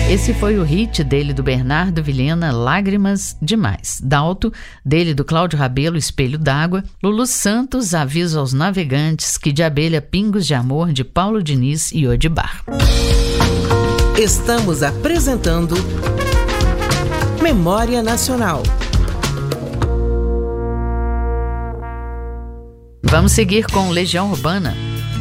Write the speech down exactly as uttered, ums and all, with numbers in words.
Esse foi o hit dele, do Bernardo Vilhena, Lágrimas Demais. Dalto, dele, do Cláudio Rabelo, Espelho d'Água. Lulu Santos, Aviso aos Navegantes, Que de Abelha, Pingos de Amor, de Paulo Diniz e Odibar. Estamos apresentando Memória Nacional. Vamos seguir com Legião Urbana.